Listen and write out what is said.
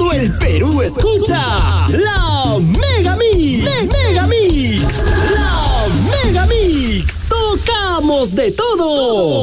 todo el Perú escucha la Mega Mix. Mega Mix. La Mega Mix. Tocamos de todo.